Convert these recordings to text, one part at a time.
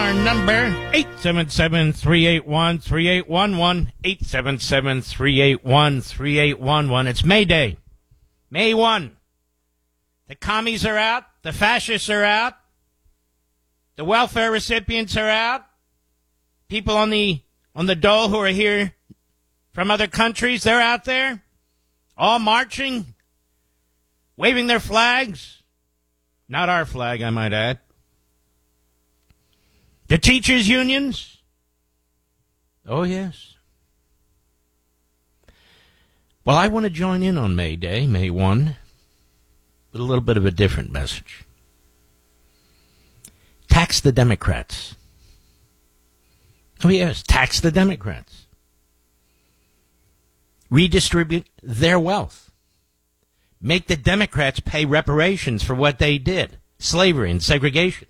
our number, 877-381-3811, 877-381-3811. It's May Day, May 1. The commies are out, the fascists are out, the welfare recipients are out, people on the dole who are here from other countries, they're out there, all marching, waving their flags. Not our flag, I might add. The teachers' unions? Oh, yes. Well, I want to join in on May Day, May 1, with a little bit of a different message. Tax the Democrats. Oh, yes, tax the Democrats. Redistribute their wealth. Make the Democrats pay reparations for what they did, slavery and segregation.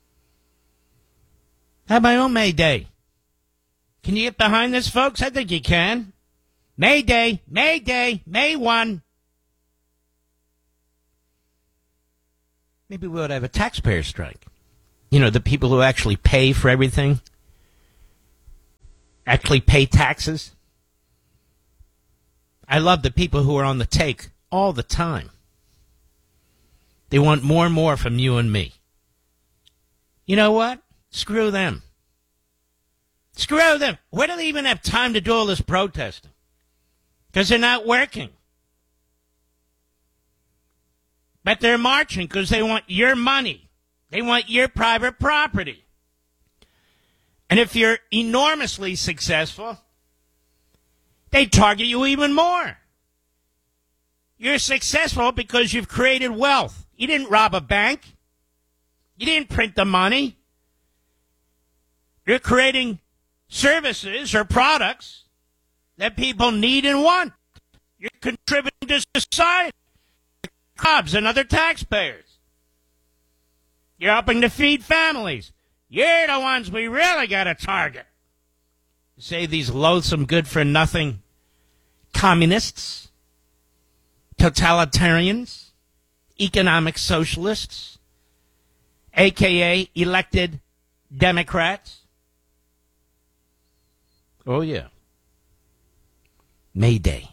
How about on May Day? Can you get behind this, folks? I think you can. May Day, May Day, May 1. Maybe we ought to have a taxpayer strike. You know, the people who actually pay for everything, actually pay taxes. I love the people who are on the take all the time. They want more and more from you and me. You know what? Screw them. Screw them. Where do they even have time to do all this protesting? Because they're not working. But they're marching because they want your money. They want your private property. And if you're enormously successful, they target you even more. You're successful because you've created wealth. You didn't rob a bank. You didn't print the money. You're creating services or products that people need and want. You're contributing to society, jobs, and other taxpayers. You're helping to feed families. You're the ones we really got to target. Say these loathsome, good-for-nothing communists, totalitarians, economic socialists, a.k.a. elected Democrats. Oh, yeah. May Day.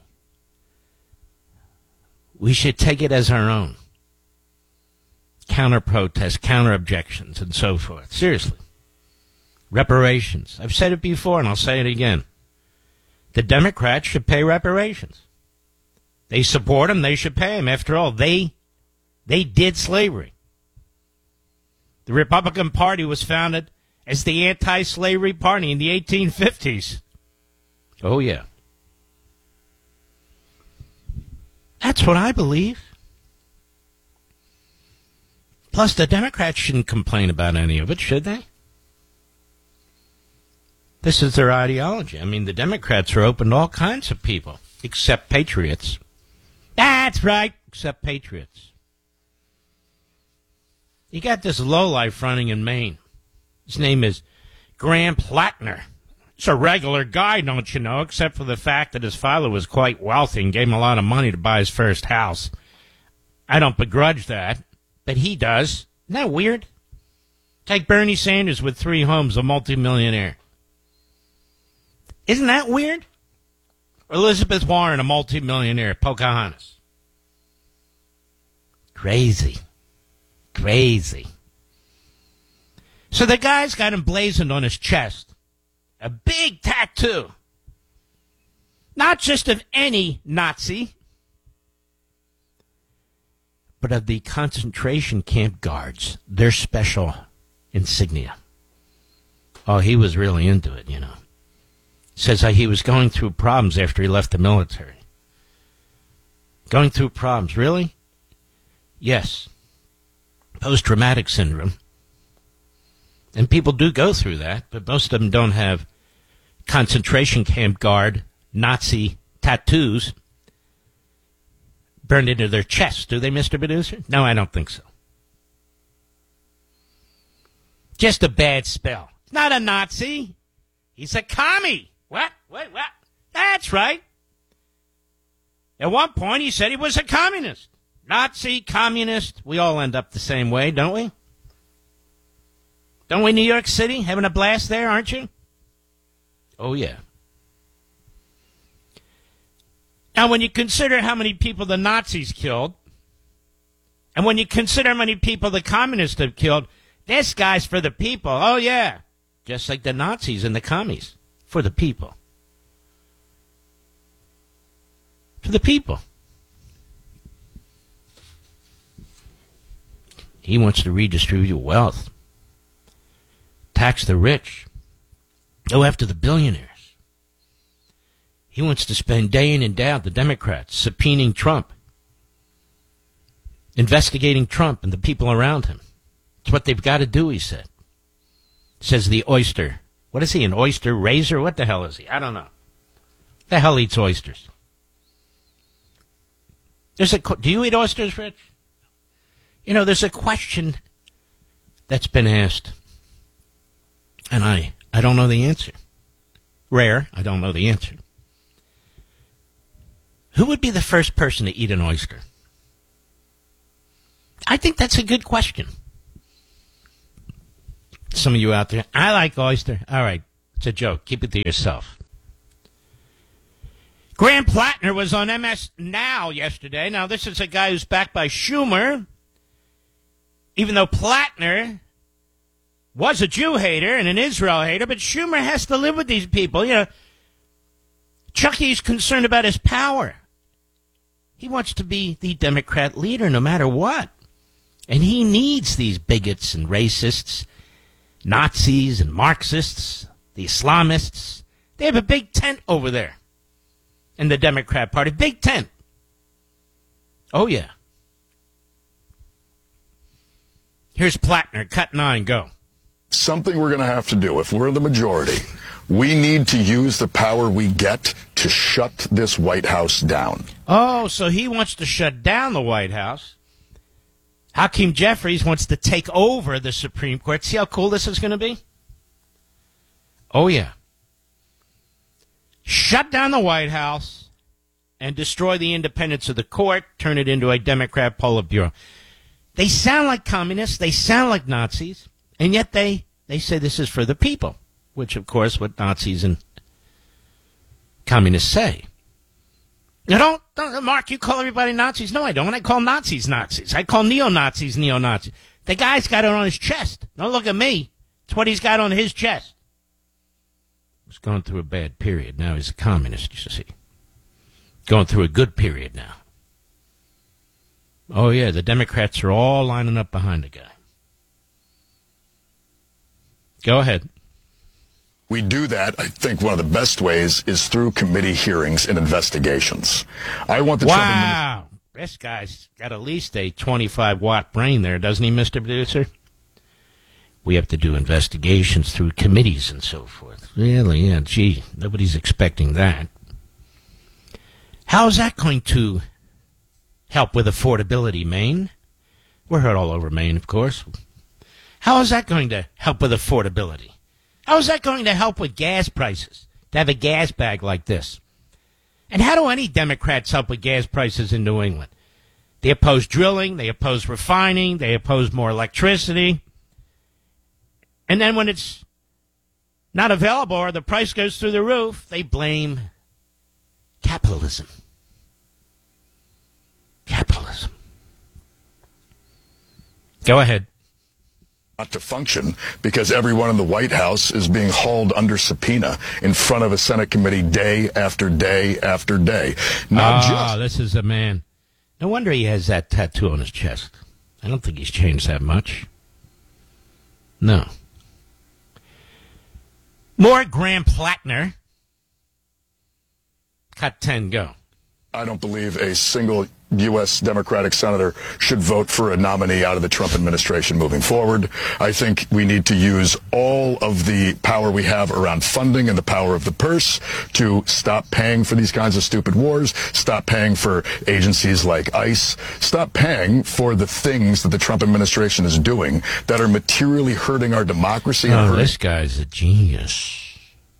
We should take it as our own. Counter-protests, counter-objections, and so forth. Seriously. Reparations. I've said it before, and I'll say it again. The Democrats should pay reparations. They support them, they should pay them. After all, they did slavery. The Republican Party was founded as the anti-slavery party in the 1850s. Oh, yeah. That's what I believe. Plus, the Democrats shouldn't complain about any of it, should they? This is their ideology. I mean, the Democrats are open to all kinds of people, except patriots. That's right, except patriots. You got this lowlife running in Maine. His name is Graham Plattner. He's a regular guy, don't you know, except for the fact that his father was quite wealthy and gave him a lot of money to buy his first house. I don't begrudge that, but he does. Isn't that weird? Take Bernie Sanders with 3 homes, a multimillionaire. Isn't that weird? Elizabeth Warren, a multimillionaire, Pocahontas. Crazy. Crazy. So the guy's got emblazoned on his chest a big tattoo. Not just of any Nazi, but of the concentration camp guards, their special insignia. Oh, he was really into it, you know. Says how he was going through problems after he left the military. Going through problems, really? Yes. Post-traumatic syndrome. And people do go through that, but most of them don't have concentration camp guard Nazi tattoos burned into their chests, do they, Mr. Producer? No, I don't think so. Just a bad spell. Not a Nazi. He's a commie. What? That's right. At one point, he said he was a communist. Nazi, communist. We all end up the same way, don't we? Don't we, New York City? Having a blast there, aren't you? Oh, yeah. Now, when you consider how many people the Nazis killed, and when you consider how many people the communists have killed, this guy's for the people. Oh, yeah. Just like the Nazis and the commies. For the people. For the people. He wants to redistribute wealth. Tax the rich. Go after the billionaires. He wants to spend day in and day out, the Democrats, subpoenaing Trump. Investigating Trump and the people around him. It's what they've got to do, he said. Says the oyster. What is he, an oyster raiser? What the hell is he? I don't know. The hell eats oysters? Do you eat oysters, Rich? You know, there's a question that's been asked, and I don't know the answer. Rare, I don't know the answer. Who would be the first person to eat an oyster? I think that's a good question. Some of you out there, I like oyster. All right, it's a joke. Keep it to yourself. Graham Plattner was on MS Now yesterday. Now, this is a guy who's backed by Schumer. Even though Plattner was a Jew hater and an Israel hater, but Schumer has to live with these people. You know, Chucky's concerned about his power. He wants to be the Democrat leader no matter what. And he needs these bigots and racists, Nazis and Marxists, the Islamists. They have a big tent over there in the Democrat Party. Big tent. Oh, yeah. Here's Plattner, cut 9, go. Something we're going to have to do if we're the majority. We need to use the power we get to shut this White House down. Oh, so he wants to shut down the White House. Hakeem Jeffries wants to take over the Supreme Court. See how cool this is going to be? Oh, yeah. Shut down the White House and destroy the independence of the court, turn it into a Democrat Politburo. They sound like communists, they sound like Nazis, and yet they say this is for the people, which, of course, what Nazis and communists say. Now, don't, Mark, you call everybody Nazis. No, I don't. I call Nazis Nazis. I call neo-Nazis neo-Nazis. The guy's got it on his chest. Don't look at me. It's what he's got on his chest. He's going through a bad period. Now he's a communist, you see. Going through a good period now. Oh, yeah, the Democrats are all lining up behind the guy. Go ahead. We do that, I think one of the best ways is through committee hearings and investigations. I want the Wow. This guy's got at least a 25-watt brain there, doesn't he, Mr. Producer? We have to do investigations through committees and so forth. Really? Yeah, gee, nobody's expecting that. How is that going to help with affordability, Maine? We're heard all over Maine, of course. How is that going to help with affordability? How is that going to help with gas prices, to have a gas bag like this? And how do any Democrats help with gas prices in New England? They oppose drilling, they oppose refining, they oppose more electricity. And then when it's not available or the price goes through the roof, they blame capitalism. Capitalism. Go ahead. Not to function because everyone in the White House is being hauled under subpoena in front of a Senate committee day after day after day. This is a man. No wonder he has that tattoo on his chest. I don't think he's changed that much. No. More Graham Plattner. Cut 10, go. I don't believe a single U.S. Democratic senator should vote for a nominee out of the Trump administration moving forward. I think we need to use all of the power we have around funding and the power of the purse to stop paying for these kinds of stupid wars, stop paying for agencies like ICE, stop paying for the things that the Trump administration is doing that are materially hurting our democracy. Oh, this guy's a genius.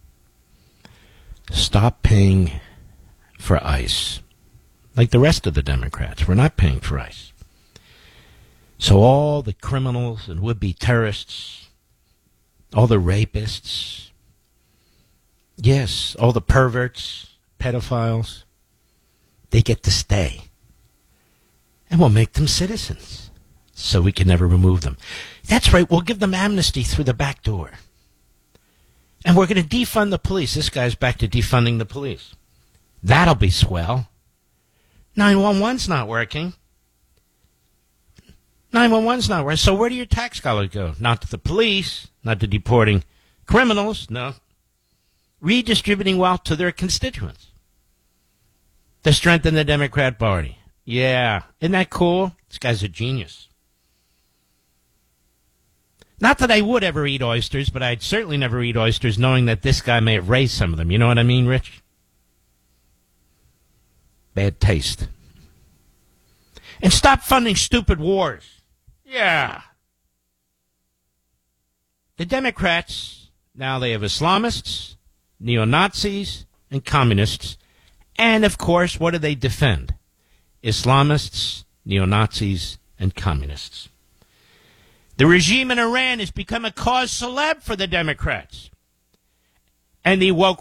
Stop paying for ICE. Like the rest of the Democrats, we're not paying for ICE. So all the criminals and would-be terrorists all the rapists, yes, all the perverts, pedophiles, they get to stay. And we'll make them citizens so we can never remove them. That's right, we'll give them amnesty through the back door. And we're going to defund the police. This guy's back to defunding the police. That'll be swell. 911's not working. 911's not working. So where do your tax dollars go? Not to the police, not to deporting criminals, no. Redistributing wealth to their constituents. To strengthen the Democrat Party. Yeah. Isn't that cool? This guy's a genius. Not that I would ever eat oysters, but I'd certainly never eat oysters knowing that this guy may have raised some of them. You know what I mean, Rich? Bad taste. And stop funding stupid wars. Yeah. The Democrats, now they have Islamists, neo-Nazis, and communists. And, of course, what do they defend? Islamists, neo-Nazis, and communists. The regime in Iran has become a cause célèbre for the Democrats. And the woke